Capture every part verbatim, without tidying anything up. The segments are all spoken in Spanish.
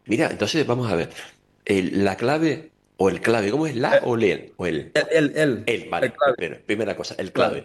Mira, entonces vamos a ver. El- la clave o el clave, ¿cómo es la Eh, o el? O el. El, el, el, El, el vale. clave, Primero, primera cosa, el claro. clave.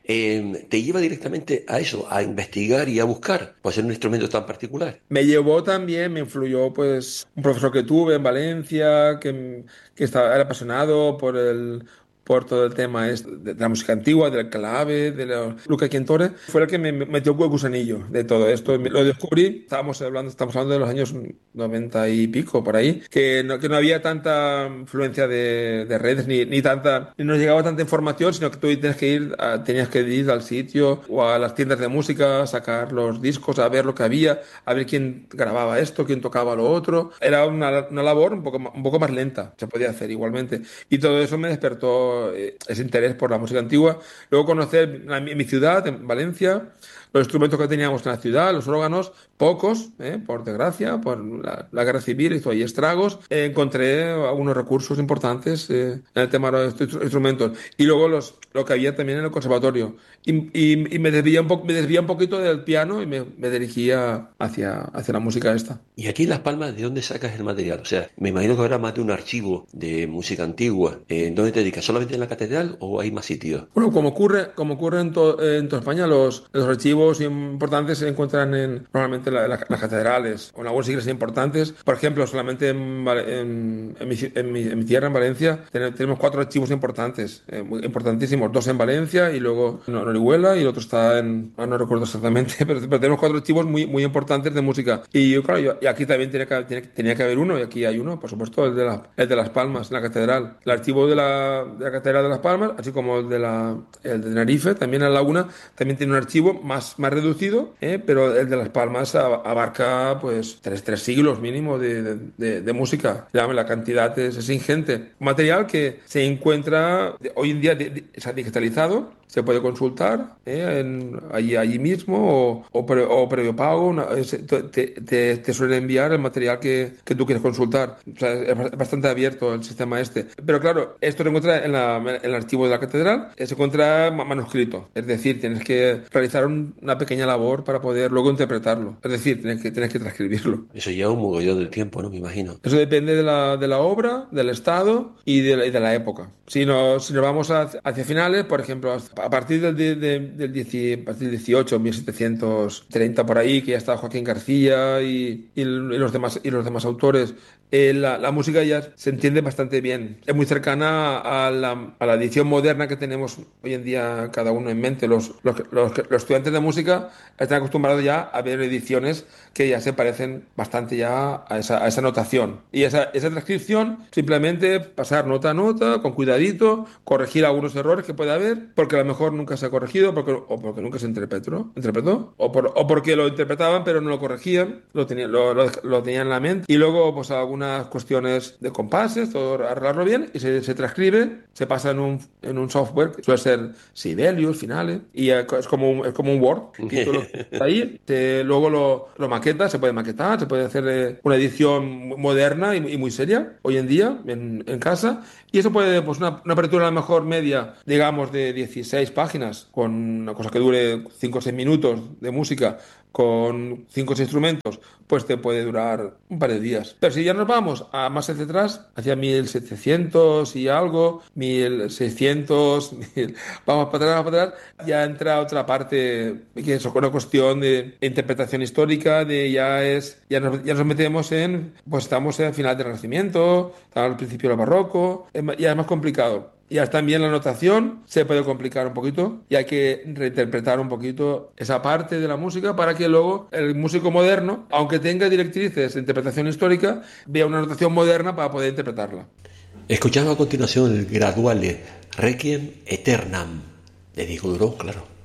Eh, te lleva directamente a eso, a investigar y a buscar, por ser un instrumento tan particular. Me llevó también, me influyó pues un profesor que tuve en Valencia, que, que estaba, era apasionado por el, por todo el tema este de, de la música antigua, del clave, de la- Luca Quintore, fue el que me me metió el gusanillo de todo esto. Me- Lo descubrí, estábamos hablando, estamos hablando de los años noventa y pico, por ahí, que no, que no había tanta influencia de, de redes, ni, ni tanta, ni nos llegaba tanta información, sino que tú tenías que ir, a- tenías que ir al sitio o a las tiendas de música, sacar los discos, a ver lo que había, a ver quién grababa esto, quién tocaba lo otro. Era una, una labor un poco, ma- un poco más lenta, se podía hacer igualmente. Y todo eso me despertó eh, ese interés por la música antigua. Luego conocer la- mi, mi ciudad, en Valencia, los instrumentos que teníamos en la ciudad, los órganos, pocos, eh, por desgracia, por la, la guerra civil hizo ahí estragos. Eh, encontré algunos recursos importantes eh, en el tema de los instru- instrumentos. Y luego los, lo que había también en el conservatorio. Y, y- y me desvía un po- me desvía un poquito del piano y me, me dirigía hacia, hacia la música esta. Y aquí en Las Palmas, ¿de dónde sacas el material? O sea, me imagino que habrá más de un archivo de música antigua. Eh, ¿dónde te dedicas? ¿Solamente en la catedral o hay más sitios? Bueno, como ocurre, como ocurre en, to- en toda España, los, los archivos importantes se encuentran en normalmente la- la- las catedrales o en algunas iglesias importantes. Por ejemplo, solamente en, Val- en- en mi, ci- en mi- en mi tierra, en Valencia, ten- tenemos cuatro archivos importantes, eh, muy importantísimos. Dos en Valencia y luego en Orihuela y el otro está en, ah, no recuerdo exactamente, pero, pero tenemos cuatro archivos muy, muy importantes de música. Y yo, claro, yo- y aquí también tenía que, tenía, tenía que haber uno y aquí hay uno, por supuesto, el de, la- el de Las Palmas, en la catedral. El archivo de la, de la catedral de Las Palmas, así como el de la el de Tenerife, también en Laguna, también tiene un archivo más, más reducido, ¿eh? Pero el de Las Palmas a- abarca pues tres, tres siglos mínimo de, de- de- de música. Ya, la cantidad es, es ingente. Material que se encuentra de- hoy en día de- de- está digitalizado, se puede consultar ¿eh? en- allí, allí mismo o, o, pre- o previo pago. Una- es- te, te, te suelen enviar el material que, que tú quieres consultar. O sea, es ba- bastante abierto el sistema este. Pero claro, esto se encuentra en, la- en el archivo de la catedral, eh, se encuentra ma- manuscrito. Es decir, tienes que realizar un- una pequeña labor para poder luego interpretarlo. Es decir, tienes que, tienes que transcribirlo. Eso lleva un mogollón de tiempo, ¿no? Me imagino. Eso depende de la, de la obra, del estado y de la, y de la época. Si nos, si nos vamos hacia, hacia finales, por ejemplo, hasta- a partir del, de- de- del, dieci- a partir del dieciocho, mil setecientos treinta por ahí, que ya está Joaquín García y, y l- y los demás, y los demás autores, eh, la, la música ya se entiende bastante bien. Es muy cercana a la, a la edición moderna que tenemos hoy en día cada uno en mente. Los, los, los, los estudiantes de música están acostumbrados ya a ver ediciones que ya se parecen bastante ya a esa, a esa notación. Y esa, esa transcripción, simplemente pasar nota a nota, con cuidadito, corregir algunos errores que puede haber, porque a lo mejor nunca se ha corregido, porque, o porque nunca se interpretó, interpretó o, por- o porque lo interpretaban pero no lo corregían, lo tenían, lo, lo- lo tenían en la mente. Y luego, pues algunas cuestiones de compases, todo arreglarlo bien, y se, se transcribe, se pasa en un, en un software, que suele ser Sibelius, Finales, y es como un, es como un Word, y tú lo ahí, te- luego lo, lo maquetas, se puede maquetar, se puede hacer eh, una edición moderna y, y muy seria hoy en día en, en casa. Y eso puede, pues una, una apertura a lo mejor media, digamos, de dieciséis páginas, con una cosa que dure cinco o seis minutos de música, con cinco o seis instrumentos, pues te puede durar un par de días. Pero si ya nos vamos a más hacia atrás, hacia mil setecientos y algo, mil seiscientos, mil, vamos para atrás, para atrás, ya entra otra parte que es una cuestión de interpretación histórica, de ya es, ya nos, ya nos metemos en, pues estamos en el final del Renacimiento, estamos al principio del Barroco, es ma- ya es más complicado. Ya también la notación se puede complicar un poquito y hay que reinterpretar un poquito esa parte de la música para que luego el músico moderno, aunque tenga directrices de interpretación histórica, vea una notación moderna para poder interpretarla. Escuchamos a continuación el graduale Requiem Aeternam de Diego Duró, claro.